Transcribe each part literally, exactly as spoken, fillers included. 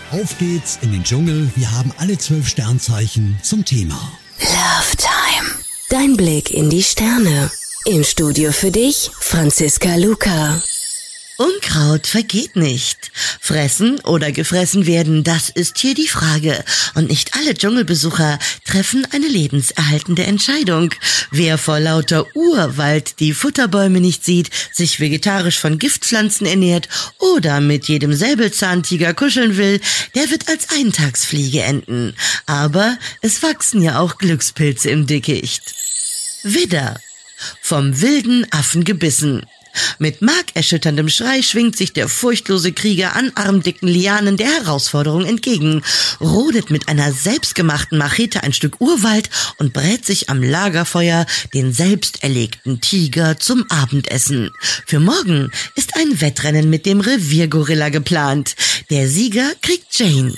Auf geht's in den Dschungel. Wir haben alle zwölf Sternzeichen zum Thema. Love Time. Dein Blick in die Sterne. Im Studio für dich, Franziska Luca. Unkraut vergeht nicht. Fressen oder gefressen werden, das ist hier die Frage. Und nicht alle Dschungelbesucher treffen eine lebenserhaltende Entscheidung. Wer vor lauter Urwald die Futterbäume nicht sieht, sich vegetarisch von Giftpflanzen ernährt oder mit jedem Säbelzahntiger kuscheln will, der wird als Eintagsfliege enden. Aber es wachsen ja auch Glückspilze im Dickicht. Widder. Vom wilden Affen gebissen. Mit markerschütterndem Schrei schwingt sich der furchtlose Krieger an armdicken Lianen der Herausforderung entgegen, rodet mit einer selbstgemachten Machete ein Stück Urwald und brät sich am Lagerfeuer den selbst erlegten Tiger zum Abendessen. Für morgen ist ein Wettrennen mit dem Reviergorilla geplant. Der Sieger kriegt Jane.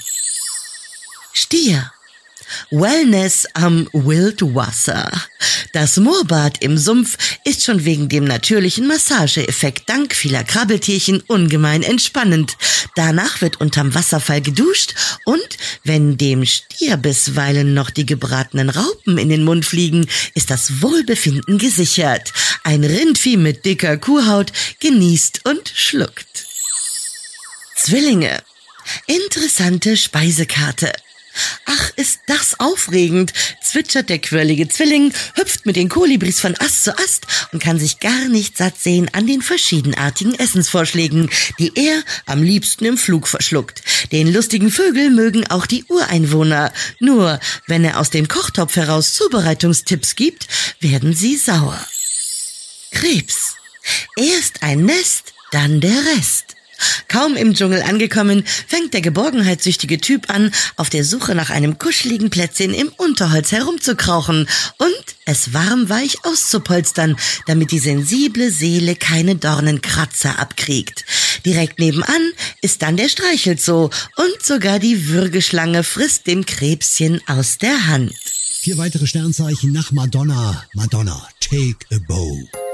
Stier. Wellness am Wildwasser. Das Moorbad im Sumpf ist schon wegen dem natürlichen Massageeffekt dank vieler Krabbeltierchen ungemein entspannend. Danach wird unterm Wasserfall geduscht und wenn dem Stier bisweilen noch die gebratenen Raupen in den Mund fliegen, ist das Wohlbefinden gesichert. Ein Rindvieh mit dicker Kuhhaut genießt und schluckt. Zwillinge. Interessante Speisekarte. Ach, ist das aufregend, zwitschert der quirlige Zwilling, hüpft mit den Kolibris von Ast zu Ast und kann sich gar nicht satt sehen an den verschiedenartigen Essensvorschlägen, die er am liebsten im Flug verschluckt. Den lustigen Vögel mögen auch die Ureinwohner. Nur, wenn er aus dem Kochtopf heraus Zubereitungstipps gibt, werden sie sauer. Krebs. Erst ein Nest, dann der Rest. Kaum im Dschungel angekommen, fängt der geborgenheitssüchtige Typ an, auf der Suche nach einem kuscheligen Plätzchen im Unterholz herumzukrauchen und es warmweich auszupolstern, damit die sensible Seele keine Dornenkratzer abkriegt. Direkt nebenan ist dann der Streichelzoo und sogar die Würgeschlange frisst dem Krebschen aus der Hand. Vier weitere Sternzeichen nach Madonna. Madonna, take a bow.